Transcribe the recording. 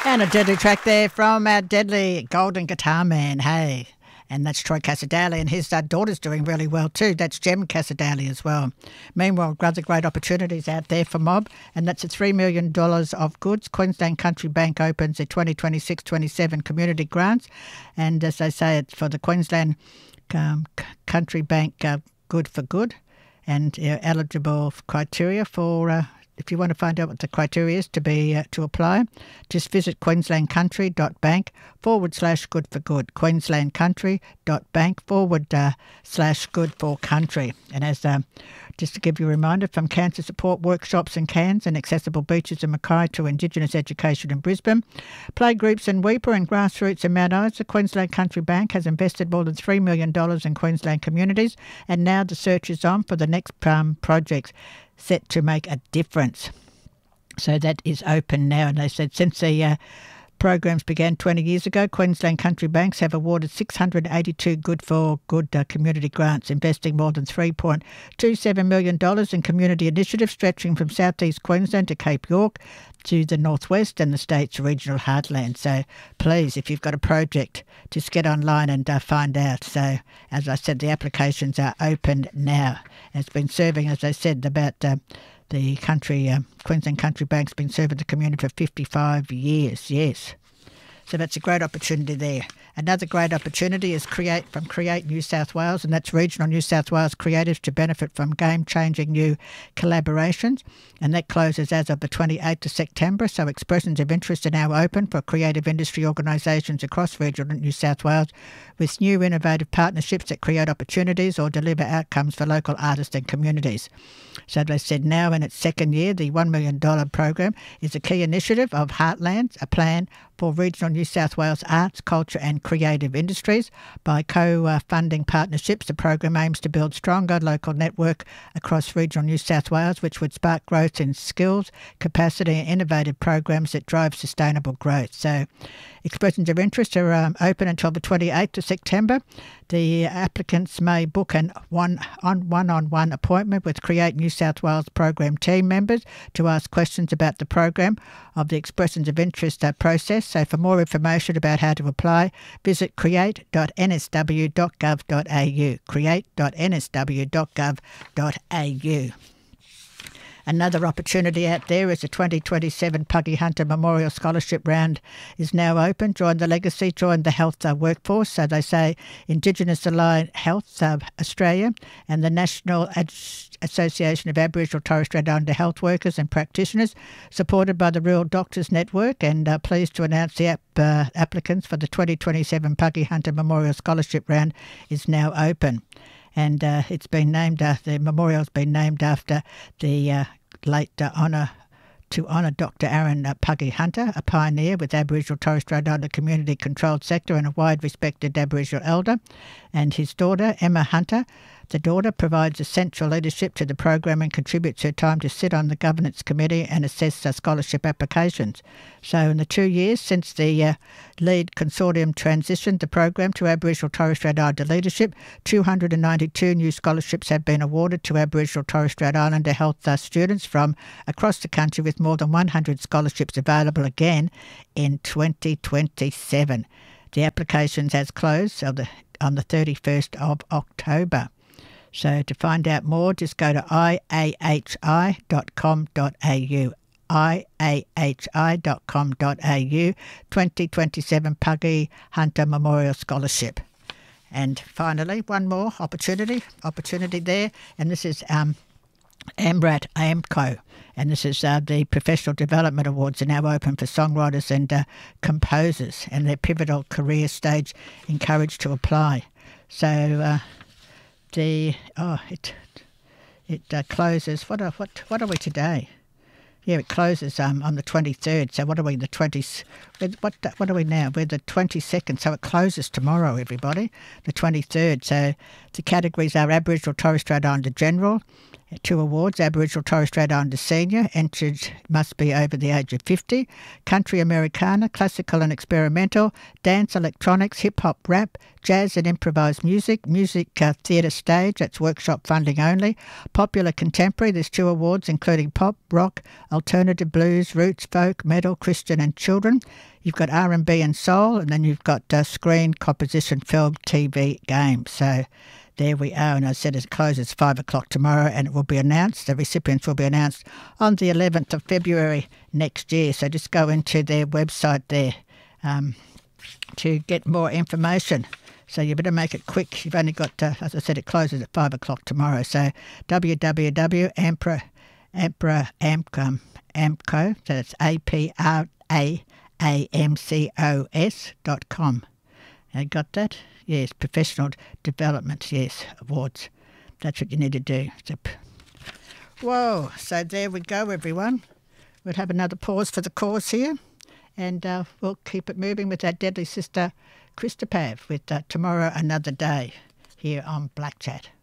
And a deadly track there from our deadly golden guitar man, hey. And that's Troy Casadali, and his daughter's doing really well too. That's Jem Casadali as well. Meanwhile, other great opportunities out there for Mob, and that's a $3 million of goods. Queensland Country Bank opens the 2026-27 community grants, and as they say, it's for the Queensland Country Bank Good for Good, and eligible criteria for... if you want to find out what the criteria is to apply, just visit queenslandcountry.bank/good for good. queenslandcountry.bank/good for country. And as just to give you a reminder, from cancer support workshops in Cairns and accessible beaches in Mackay to Indigenous education in Brisbane, play groups in Weipa and grassroots in Mount Isa, Queensland Country Bank has invested more than $3 million in Queensland communities, and now the search is on for the next projects set to make a difference. So that is open now, and they said since the programs began 20 years ago, Queensland Country Banks have awarded 682 Good for Good community grants, investing more than $3.27 million in community initiatives stretching from southeast Queensland to Cape York to the northwest and the state's regional heartland. So please, if you've got a project, just get online and find out. So as I said, the applications are open now. It's been serving, as I said, about the country, Queensland Country Bank's been serving the community for 55 years, yes. So that's a great opportunity there. Another great opportunity is Create New South Wales, and that's regional New South Wales creatives to benefit from game-changing new collaborations. And that closes as of the 28th of September, so expressions of interest are now open for creative industry organisations across regional New South Wales with new innovative partnerships that create opportunities or deliver outcomes for local artists and communities. So they said now in its second year, the $1 million program is a key initiative of Heartlands, a plan for regional New South Wales arts, culture and creative industries. By co-funding partnerships, the program aims to build stronger local network across regional New South Wales, which would spark growth in skills, capacity and innovative programs that drive sustainable growth. So expressions of interest are open until the 28th of September. The applicants may book an one-on-one appointment with Create New South Wales program team members to ask questions about the program of the expressions of interest process. So for more information about how to apply, visit create.nsw.gov.au, create.nsw.gov.au. Another opportunity out there is the 2027 Puggy Hunter Memorial Scholarship Round is now open. Join the legacy, join the health workforce. So they say Indigenous Allied Health Australia and the National Association of Aboriginal Torres Strait Islander Health Workers and Practitioners, supported by the Rural Doctors Network, and pleased to announce the applicants for the 2027 Puggy Hunter Memorial Scholarship Round is now open. And it's been named, the memorial's been named after the late honour Dr. Aaron Puggy Hunter, a pioneer with Aboriginal Torres Strait Islander community controlled sector and a wide respected Aboriginal elder, and his daughter Emma Hunter. The daughter provides essential leadership to the program and contributes her time to sit on the governance committee and assess scholarship applications. So in the 2 years since the lead consortium transitioned the program to Aboriginal Torres Strait Islander leadership, 292 new scholarships have been awarded to Aboriginal Torres Strait Islander health students from across the country, with more than 100 scholarships available again in 2027. The applications has closed on the 31st of October. So to find out more, just go to iahi.com.au, iahi.com.au, 2027 Puggy Hunter Memorial Scholarship. And finally, one more opportunity there, and this is AMRAT AMCO, and this is the Professional Development Awards are now open for songwriters and composers, and their pivotal career stage encouraged to apply. So it closes. What are we today? Yeah, it closes on the 23rd. So what are we? The 20th. What are we now? We're the 22nd. So it closes tomorrow, everybody. The 23rd. So the categories are Aboriginal Torres Strait Islander General, 2 awards. Aboriginal Torres Strait Islander Senior, entered must be over the age of 50. Country Americana, Classical and Experimental, Dance, Electronics, Hip-Hop, Rap, Jazz and Improvised Music, Music Theatre Stage, that's workshop funding only. Popular Contemporary, there's 2 awards including Pop, Rock, Alternative Blues, Roots, Folk, Metal, Christian and Children. You've got R&B and Soul, and then you've got Screen, Composition, Film, TV, Games. So there we are, and I said it closes 5 o'clock tomorrow, and it will be announced, the recipients will be announced on the 11th of February next year. So just go into their website there to get more information. So you better make it quick. You've only got, as I said, it closes at 5 o'clock tomorrow. So www.AMCO, so it's APRAAMCOS.com. You got that? Yes, Professional Development, yes, awards. That's what you need to do. Whoa, so there we go, everyone. We'll have another pause for the cause here, and we'll keep it moving with our deadly sister, Krista Pav, with Tomorrow Another Day here on Black Chat.